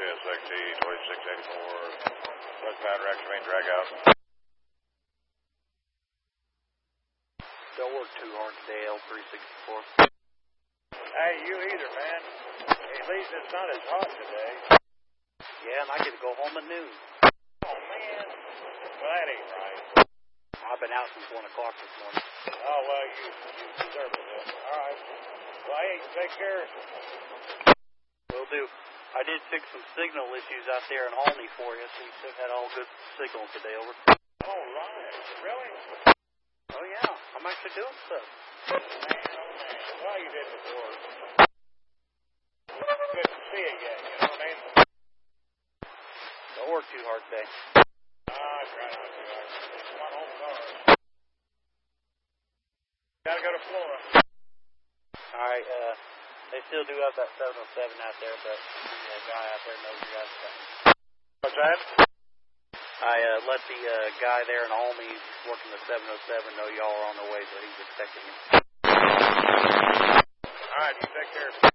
CSXT 2684, westbound Rachamine drag out. Don't work too hard today, L364. Hey, you either, man. At least it's not as hot today. Yeah, and I get to go home at noon. Oh, man. Well, that ain't right. I've been out since 1 o'clock this morning. Oh, well, you deserve it then. All right. Well, hey, take care. Will do. I did fix some signal issues out there in Olney for you, so you had all good signal today, over. All right. Really? Oh, yeah. I'm actually doing stuff. Man, oh, man. Well, you did before. Good to see you again, you know what I mean? Don't work too hard today. I try not to. Come on home cars. Gotta go to Flora. All right, they still do have that 707 out there, but the guy out there knows you guys are coming. What's that? I let the guy there in Olney working the 707 know y'all are on the way, so he's expecting you. All right, you take care.